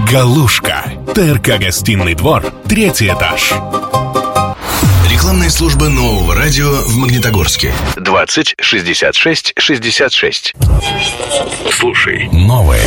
Галушка. ТРК «Гостиный двор», 3-й этаж. Рекламная служба нового радио в Магнитогорске. 20 66 66. Слушай новое.